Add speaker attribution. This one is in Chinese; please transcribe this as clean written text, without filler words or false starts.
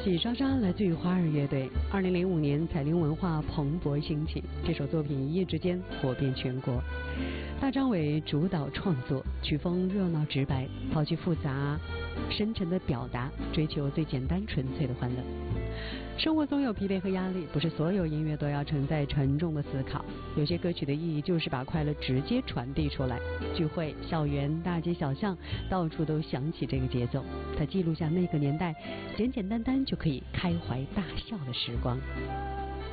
Speaker 1: 洗刷刷来自于花儿乐队。2005年，彩铃文化蓬勃兴起，这首作品一夜之间火遍全国。大张伟主导创作，曲风热闹直白，抛弃复杂深沉的表达，追求最简单纯粹的欢乐。生活总有疲惫和压力，不是所有音乐都要承载沉重的思考。有些歌曲的意义就是把快乐直接传递出来。聚会、校园、大街小巷，到处都响起这个节奏。它记录下那个年代简简单单就可以开怀大笑的时光。